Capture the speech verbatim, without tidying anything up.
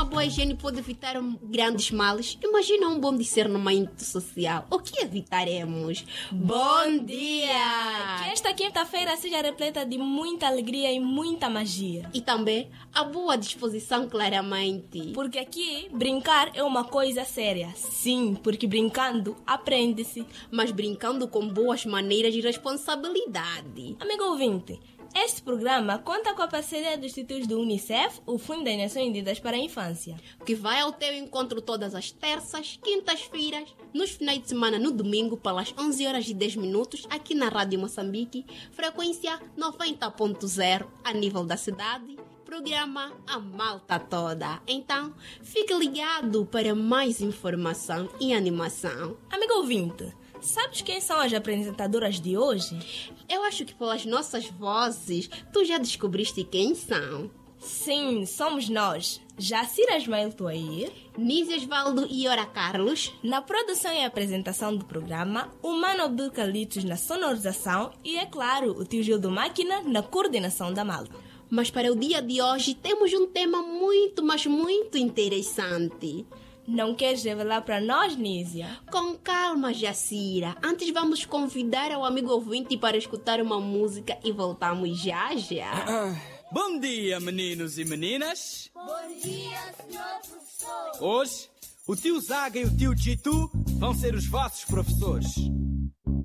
boa higiene pode evitar grandes males, imagina um bom discernimento social. O que evitaremos? Bom dia! Que esta quinta-feira seja repleta de muita alegria e muita magia. E também a boa disposição, claramente. Porque aqui, brincar é uma coisa séria. Sim, porque brincando, aprende-se. Mas brincando com boas maneiras e responsabilidade. Amigo ouvinte, este programa conta com a parceria dos institutos do Unicef, o Fundo das Nações Unidas para a Infância, que vai ao teu encontro todas as terças, quintas-feiras, nos finais de semana, no domingo, pelas onze horas e dez minutos, aqui na Rádio Moçambique, frequência noventa ponto zero, a nível da cidade. Programa A Malta Toda. Então, fique ligado para mais informação e animação. Amigo ouvinte, sabes quem são as apresentadoras de hoje? Eu acho que pelas nossas vozes, tu já descobriste quem são. Sim, somos nós, Jacira Ismael Tuair, Nízia Osvaldo e Ora Carlos. Na produção e apresentação do programa, o Mano Abdul Calitos na sonorização e, é claro, o tio Gil do Máquina na coordenação da Malta. Mas para o dia de hoje temos um tema muito, mas muito interessante. Não queres revelar para nós, Nízia? Com calma, Jacira. Antes vamos convidar o amigo ouvinte para escutar uma música e voltamos já, já. Ah, bom dia, meninos e meninas. Bom dia, senhor professor. Hoje, o tio Zaga e o tio Chitu vão ser os vossos professores.